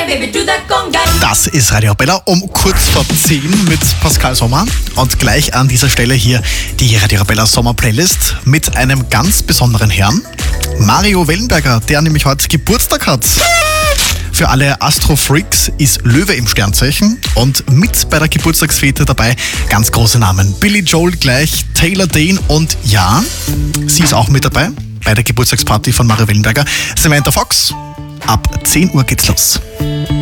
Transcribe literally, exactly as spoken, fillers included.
baby, do that conga. Das ist Radio Arabella um kurz vor zehn mit Pascal Sommer. Und gleich an dieser Stelle hier die Radio Arabella Sommer Playlist mit einem ganz besonderen Herrn. Mario Wellenberger, der nämlich heute Geburtstag hat. Für alle Astro-Freaks ist Löwe im Sternzeichen und mit bei der Geburtstagsfete dabei ganz große Namen. Billy Joel gleich, Taylor Dane und ja, sie ist auch mit dabei bei der Geburtstagsparty von Mario Wellenberger. Samantha Fox, ab zehn Uhr geht's los.